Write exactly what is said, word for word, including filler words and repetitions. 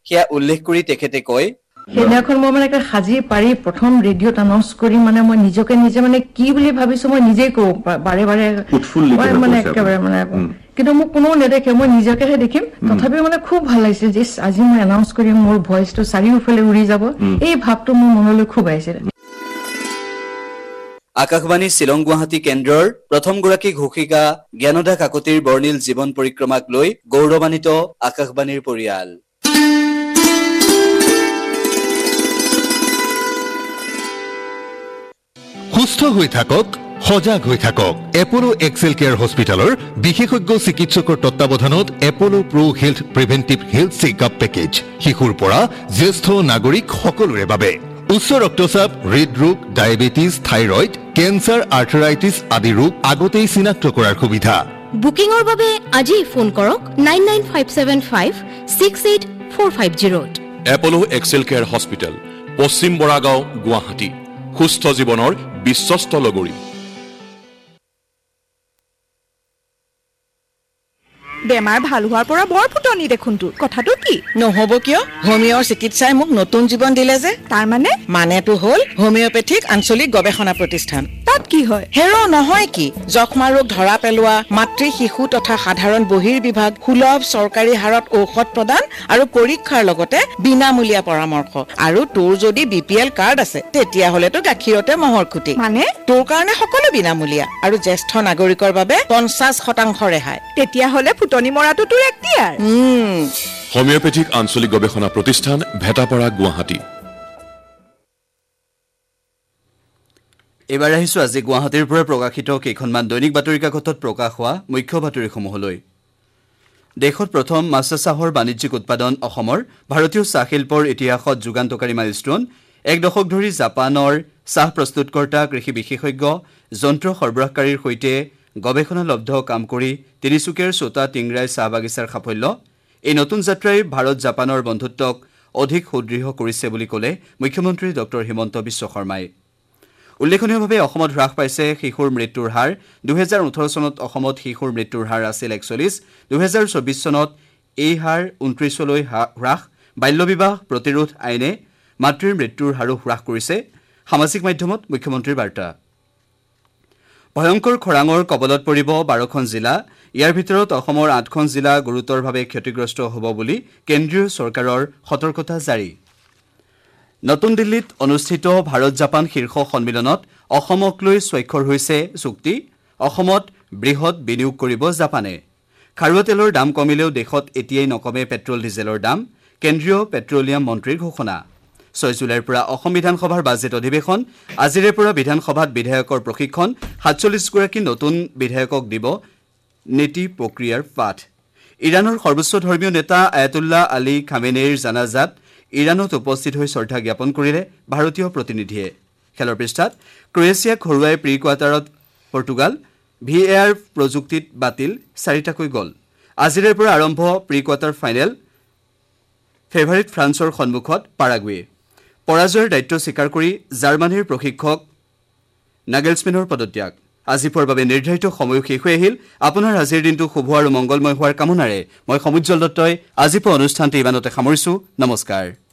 সেয়া উল্লেখ কৰি তেখেতে কয়, সেইদিনাখন মই মানে একটা সাজি পাৰি প্ৰথম ৰেডিঅ'ত আনাউন্স কৰি মানে মই নিজকে নিজে মানে কি বুলি ভাবিছো মই নিজেই কওঁ বাৰে বাৰে মানে একেবাৰে মানে কিন্তু মোক কোনো নেদেখে মই নিজকেহে দেখিম তথাপিও মানে খুব ভাল লাগিছিল যে আজি মই এনাউন্স কৰিম মোৰ ভইচটো চাৰিওফালে উৰি যাব এই ভাৱটো মোৰ মনলৈ খুব আহিছিল। আকাশবাণী শিলং গুৱাহাটী কেন্দ্ৰৰ প্ৰথমগৰাকী ঘোষিকা জ্ঞানদা কাকতিৰ বৰ্ণিল জীৱন পৰিক্ৰমাক লৈ গৌৰৱান্বিত আকাশবাণীৰ পৰিয়াল। সুস্থ হৈ থাকক, সজাগ হৈ থাকক। এপলো এক্সেল কেয়াৰ হস্পিটেলৰ বিশেষজ্ঞ চিকিৎসকৰ তত্বাৱধানত এপলো প্ৰ হেল্থ প্ৰিভেন্টিভ হেল্থ চেকআপ পেকেজ শিশুৰ পৰা জ্যেষ্ঠ নাগৰিক সকলোৰে বাবে। উচ্চ ৰক্তচাপ, হৃদৰোগ, ডায়েবেটিছ, থাইৰয়ড, কেঞ্চাৰ, আৰ্থৰাইটিছ আদি ৰোগ আগতেই চিনাক্ত কৰাৰ সুবিধা। বুকিঙৰ বাবে আজি ফোন কৰক nine nine five seven five six eight four five জিৰ'ত। এপলো Excel care hospital, পশ্চিম বৰাগাঁও, গুৱাহাটী। সুস্থ জীৱনৰ বিশ্বস্ত লগৰী। বেমাৰ ভাল হোৱাৰ পৰা বৰ ফুটনি দেখোন তোৰ কথাটো কি নহব কিয় হোমিঅৰ চিকিৎসাই মোক নতুন জীৱন দিলে যে তাৰ মানে মানেটো হ'ল হোমিঅপেথিক আঞ্চলিক গৱেষণা প্ৰতিষ্ঠান তাত কি হয় হেৰো নহয় কি যক্ষ্মা ৰোগ ধৰা পেলোৱা মাতৃ শিশু তথা সাধাৰণ বহিৰ বিভাগ সুলভ চৰকাৰী হাৰত ঔষধ প্ৰদান আৰু পৰীক্ষাৰ লগতে বিনামূলীয়া পৰামৰ্শ আৰু তোৰ যদি বিপিএল কাৰ্ড আছে তেতিয়া হলেতো গাখীৰতে মহৰ খুটি মানে তোৰ কাৰণে সকলো বিনামূলীয়া আৰু জ্যেষ্ঠ নাগৰিকৰ বাবে পঞ্চাছ শতাংশ ৰেহাই তেতিয়া হলে ফুটনি মৰাটো তোৰ এক্টিয়াৰ হোমিঅপেথিক আঞ্চলিক গৱেষণা প্ৰতিষ্ঠান ভেটাপাৰা গুৱাহাটী। এবাৰ আহিছো আজি গুৱাহাটীৰ পৰা প্ৰকাশিত কেইখনমান দৈনিক বাতৰি কাকতত প্ৰকাশ হোৱা মুখ্য বাতৰিসমূহলৈ। দেশত প্ৰথম মাছ চাহৰ বাণিজ্যিক উৎপাদন অসমৰ ভাৰতীয় চাহ শিল্পৰ ইতিহাসত যুগান্তকাৰী মাইলষ্টন। এক দশক ধৰি জাপানৰ চাহ প্ৰস্তুতকৰ্তা কৃষি বিশেষজ্ঞ যন্ত্ৰ সৰবৰাহকাৰীৰ সৈতে গৱেষণালব্ধ কাম কৰি তিনিচুকীয়াৰ চোতা টিংৰাই চাহ বাগিচাৰ সাফল্য। এই নতুন যাত্ৰাই ভাৰত জাপানৰ বন্ধুত্বক অধিক সুদৃঢ় কৰিছে বুলি ক'লে মুখ্যমন্ত্ৰী ডক্টৰ হিমন্ত বিশ্ব শৰ্মাই। উল্লেখনীয়ভাৱে অসমত হ্ৰাস পাইছে শিশুৰ মৃত্যুৰ হাৰ। দুহেজাৰ ওঠৰ চনত অসমত শিশুৰ মৃত্যুৰ হাৰ আছিল একচল্লিছ। দুহেজাৰ চৌবিছ চনত এই হাৰ ঊনত্ৰিছলৈ হ্ৰাস। বাল্যবিবাহ প্ৰতিৰোধ আইনে মাতৃৰ মৃত্যুৰ হাৰো হ্ৰাস কৰিছে। সামাজিক মাধ্যমত মুখ্যমন্ত্ৰীৰ বাৰ্তা। ভয়ংকৰ খৰাঙৰ কবলত পৰিব বাৰখন জিলা। ইয়াৰ ভিতৰত অসমৰ আঠখন জিলা গুৰুতৰভাৱে ক্ষতিগ্ৰস্ত হ'ব বুলি কেন্দ্ৰীয় চৰকাৰৰ সতৰ্কতা জাৰি। নতুন দিল্লীত অনুষ্ঠিত ভাৰত জাপান শীৰ্ষ সন্মিলনত অসমক লৈ স্বাক্ষৰ হৈছে চুক্তি। অসমত বৃহৎ বিনিয়োগ কৰিব জাপানে। খাৰুৱা তেলৰ দাম কমিলেও দেশত এতিয়াই নকমে পেট্ৰল ডিজেলৰ দাম। কেন্দ্ৰীয় পেট্ৰলিয়াম মন্ত্ৰীৰ ঘোষণা। ছয় জুলাইৰ পৰা অসম বিধানসভাৰ বাজেট অধিৱেশন। আজিৰে পৰা বিধানসভাত বিধায়কৰ প্ৰশিক্ষণ। সাতচল্লিছগৰাকী নতুন বিধায়কক দিব নীতি প্ৰক্ৰিয়াৰ পাঠ। ইৰাণৰ সৰ্বোচ্চ ধৰ্মীয় নেতা আয়াতুল্লাহ আলী খামেনেইৰ জানাজাত ইৰাণত উপস্থিত হৈ শ্ৰদ্ধা জ্ঞাপন কৰিলে ভাৰতীয় প্ৰতিনিধিয়ে। খেলৰ পৃষ্ঠাত ক্ৰৱেছিয়াক হৰুৱাই pre কোৱাৰ্টাৰত Portugal. V A R প্ৰযুক্তিত বাতিল চাৰিটাকৈ গ'ল। আজিৰে পৰা আৰম্ভ প্ৰি কোৱাৰ্টাৰ ফাইনেল। ফেভাৰিট ফ্ৰান্সৰ সন্মুখত পাৰাগুৱে। পৰাজয়ৰ দায়িত্ব স্বীকাৰ কৰি জাৰ্মানীৰ প্ৰশিক্ষক নাগেলছমেনৰ পদত্যাগ। আজি পুৱাৰ বাবে নিৰ্ধাৰিত সময়ো শেষ হৈ আহিল। আপোনাৰ আজিৰ দিনটো শুভ আৰু মংগলময় হোৱাৰ কামনাৰে মই সমুজ্জ্বল দত্তই আজি পুৱা অনুষ্ঠানটি ইমানতে সামৰিছো। নমস্কাৰ।